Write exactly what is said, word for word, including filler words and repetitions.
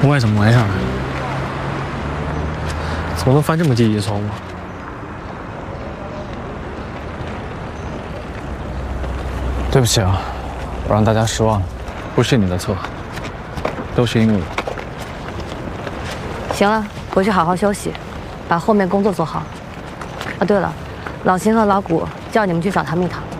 我怎么回事？怎么能犯这么低级的错误？对不起啊，我让大家失望了。不是你的错，都是因为我。 行了，回去好好休息，把后面工作做好。啊，对了，老秦和老谷叫你们去找他蜜糖。